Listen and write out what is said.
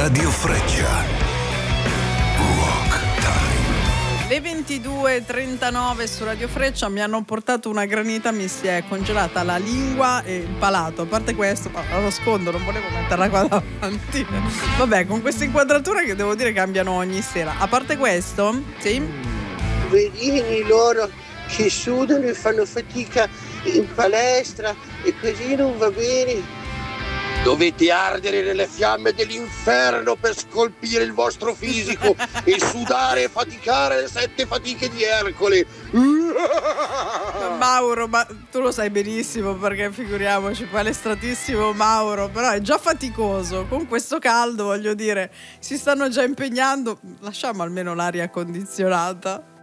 Radio Freccia. Rock Time. Le 22:39 su Radio Freccia mi hanno portato una granita, mi si è congelata la lingua e il palato. A parte questo, la nascondo, non volevo metterla qua davanti. Vabbè, con queste inquadrature che devo dire cambiano ogni sera. A parte questo, sì? Poverini loro che sudano e fanno fatica in palestra e così non va bene. Dovete ardere nelle fiamme dell'inferno per scolpire il vostro fisico e sudare e faticare le 7 fatiche di Ercole. Mauro, ma tu lo sai benissimo, perché figuriamoci, palestratissimo Mauro, però è già faticoso. Con questo caldo, voglio dire, si stanno già impegnando. Lasciamo almeno l'aria condizionata.